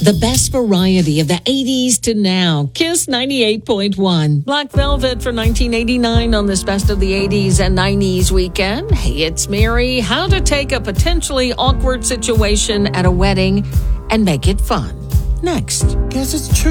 The best variety of the 80s to now. Kiss 98.1. Black Velvet for 1989 on this Best of the 80s and 90s weekend. Hey, it's Mary. How to take a potentially awkward situation at a wedding and make it fun. Next. Guess it's true.